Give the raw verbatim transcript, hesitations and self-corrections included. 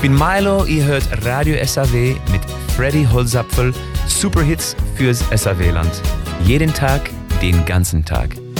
bin Milo, ihr hört Radio S A W mit Freddy Holzapfel. Superhits fürs S A W-Land. Jeden Tag, den ganzen Tag.